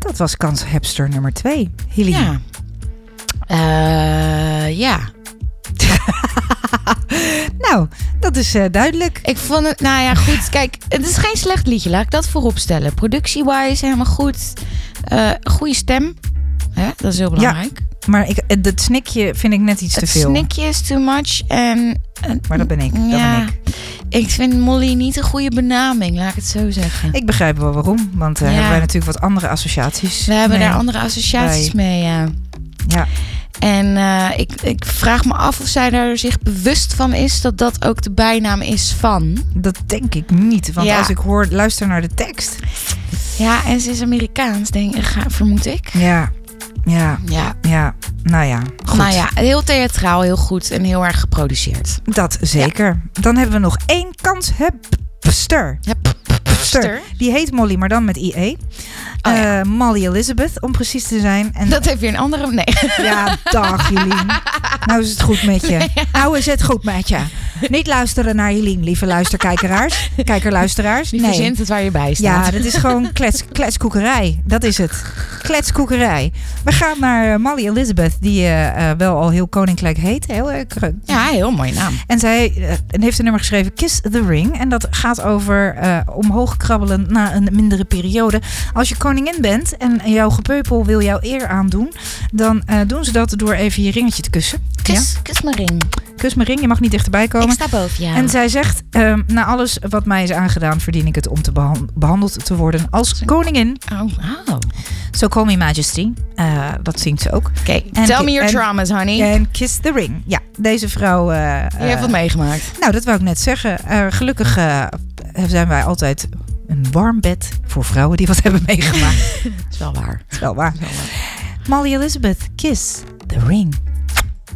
Dat was kanshebster nummer 2. Helene. Ja. Nou, dat is duidelijk. Ik vond het, nou ja, goed. Kijk, het is geen slecht liedje. Laat ik dat voorop stellen. Productie-wise helemaal goed. Goede stem. Hè? Dat is heel belangrijk. Ja, maar dat snikje vind ik net iets te veel. Het snikje is too much. Maar dat ben ik. Ik vind Molly niet een goede benaming. Laat ik het zo zeggen. Ik begrijp wel waarom. Want hebben wij natuurlijk wat andere associaties. We hebben daar andere associaties mee, ja. Ja. En ik vraag me af of zij er zich bewust van is dat dat ook de bijnaam is van. Dat denk ik niet. Want als ik luister naar de tekst. Ja, en ze is Amerikaans, vermoed ik. Ja. Nou ja, goed. Nou ja, heel theatraal, heel goed en heel erg geproduceerd. Dat zeker. Ja. Dan hebben we nog 1 kanshebster. Die heet Molly, maar dan met IE. Molly Elizabeth, om precies te zijn. En dat heeft weer een andere... Nee. Ja, dag Helene. Nou is het goed met je. Nou is het goed met je. Niet luisteren naar Helene, lieve kijkerluisteraars. Die verzint het waar je bij staat. Ja, dat is gewoon kletskoekerij. Dat is het. Kletskoekerij. We gaan naar Molly Elizabeth, die wel al heel koninklijk heet. Heel mooie naam. En zij heeft een nummer geschreven, Kiss the Ring. En dat gaat over omhoog krabbelen na een mindere periode. Als je koningin bent en jouw gepeupel wil jouw eer aandoen, dan doen ze dat door even je ringetje te kussen. Kus mijn ring. Kus mijn ring, je mag niet dichterbij komen. Ik sta boven jou. En zij zegt, na alles wat mij is aangedaan, verdien ik het om te behandeld te worden als koningin. Oh, wow. So call me majesty. Dat zingt ze ook. Oké, tell me your traumas, honey. En kiss the ring. Ja, deze vrouw... Je hebt wat meegemaakt. Nou, dat wou ik net zeggen. Gelukkig zijn wij altijd een warm bed voor vrouwen die wat hebben meegemaakt. Dat is wel waar. Molly Elizabeth, Kiss the Ring.